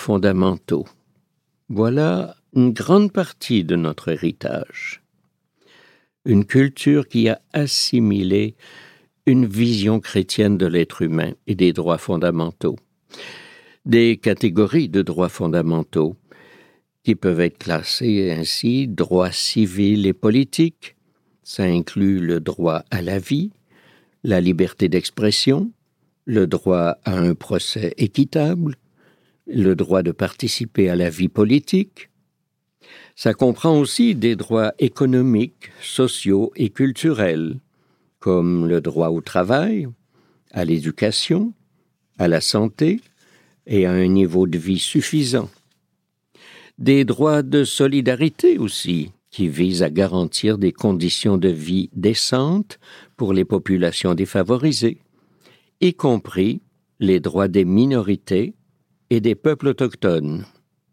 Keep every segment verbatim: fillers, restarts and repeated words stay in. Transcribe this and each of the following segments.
fondamentaux. Voilà une grande partie de notre héritage. Une culture qui a assimilé une vision chrétienne de l'être humain et des droits fondamentaux. Des catégories de droits fondamentaux qui peuvent être classés ainsi: droits civils et politiques, ça inclut le droit à la vie, la liberté d'expression, le droit à un procès équitable, le droit de participer à la vie politique. Ça comprend aussi des droits économiques, sociaux et culturels, comme le droit au travail, à l'éducation, à la santé et à un niveau de vie suffisant. Des droits de solidarité aussi, qui visent à garantir des conditions de vie décentes pour les populations défavorisées, y compris les droits des minorités et des peuples autochtones.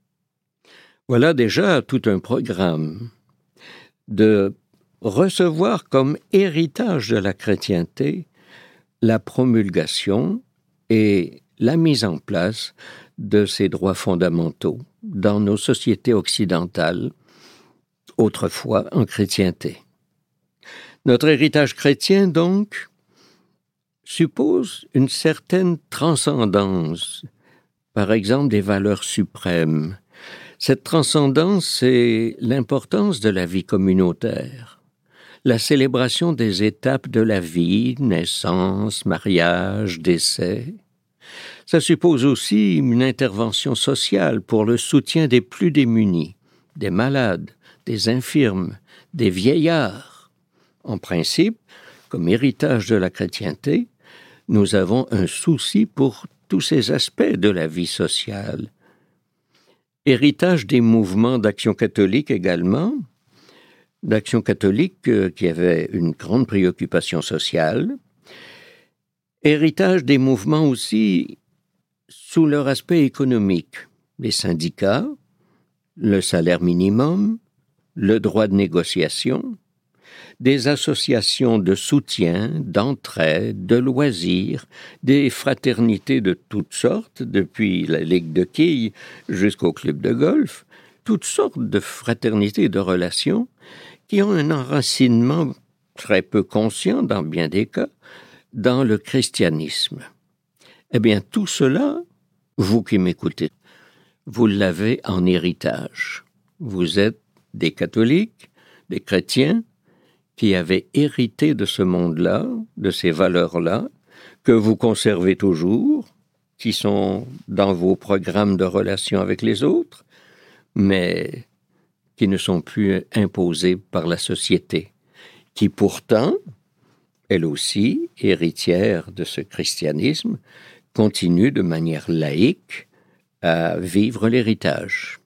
Voilà déjà tout un programme de recevoir comme héritage de la chrétienté la promulgation et la mise en place de ces droits fondamentaux dans nos sociétés occidentales, autrefois en chrétienté. Notre héritage chrétien, donc, suppose une certaine transcendance, par exemple des valeurs suprêmes. Cette transcendance, c'est l'importance de la vie communautaire, la célébration des étapes de la vie, naissance, mariage, décès. Ça suppose aussi une intervention sociale pour le soutien des plus démunis, des malades, des infirmes, des vieillards. En principe, comme héritage de la chrétienté, nous avons un souci pour tous ces aspects de la vie sociale. Héritage des mouvements d'action catholique également, d'action catholique euh, qui avait une grande préoccupation sociale. Héritage des mouvements aussi sous leur aspect économique, les syndicats, le salaire minimum, le droit de négociation, des associations de soutien, d'entraide, de loisirs, des fraternités de toutes sortes, depuis la Ligue de quilles jusqu'au club de golf, toutes sortes de fraternités et de relations qui ont un enracinement très peu conscient, dans bien des cas, dans le christianisme. Eh bien, tout cela, vous qui m'écoutez, vous l'avez en héritage. Vous êtes des catholiques, des chrétiens, qui avez hérité de ce monde-là, de ces valeurs-là, que vous conservez toujours, qui sont dans vos programmes de relations avec les autres, mais qui ne sont plus imposées par la société, qui pourtant, elle aussi, héritière de ce christianisme, continue de manière laïque à vivre l'héritage.